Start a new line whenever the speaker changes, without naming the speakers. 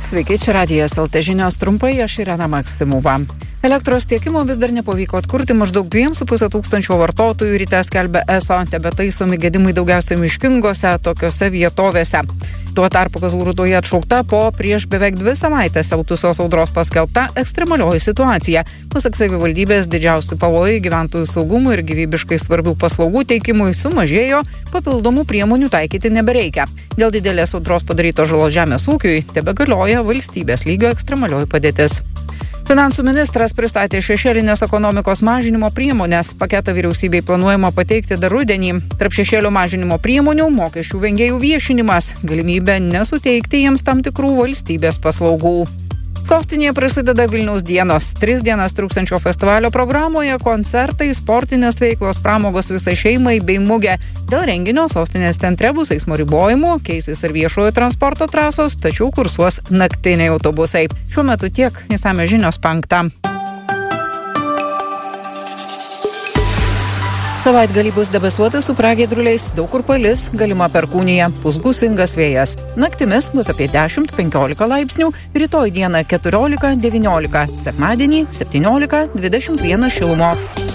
Sveiki, čia Radijas LT žinios trumpai, aš Irena Maksimova. Elektros tiekimo vis dar nepavyko atkurti, maždaug 2,5 tūkstančio vartotojų ryte skelbia ESO, tebetaisomi gedimai daugiausiai miškingose tokiose vietovėse. Tuo tarpu Kazlų Rūdoje atšaukta po prieš beveik 2 savaitės siautusios audros paskelbta ekstremalioji situacija. Pasak savivaldybės, didžiausi pavojai gyventojų saugumui ir gyvybiškai svarbių paslaugų teikimui sumažėjo, papildomų priemonių taikyti nebereikia. Dėl didelės audros padaryto žalos žemės ūkiui tebegalioja valstybės lygio ekstremalioji padėtis. Finansų ministras pristatė šešėlinės ekonomikos mažinimo priemonės. Paketą vyriausybei planuojama pateikti dar rudenį. Tarp šešėlio mažinimo priemonių mokesčių vengėjų viešinimas, galimybė nesuteikti jiems tam tikrų valstybės paslaugų. Sostinėje prasideda Vilniaus dienos. 3 dienas truksiančio festivalio programoje koncertai, sportinės veiklos, pramogos visai šeimai bei mugė. Dėl renginio sostinės centre bus eismo ribojimų, keisis ir viešojo transporto trasos, tačiau kursuos naktiniai autobusai. Šiuo metu tiek, išsamios žinios 5. Savaitgalį bus debesuota su pragiedruliais, daug kur palis, galima perkūnija, pūs gūsingas vėjas. Naktimis bus apie 10-15 laipsnių, rytoj dieną 14-19, sekmadienį 17-21 šilumos.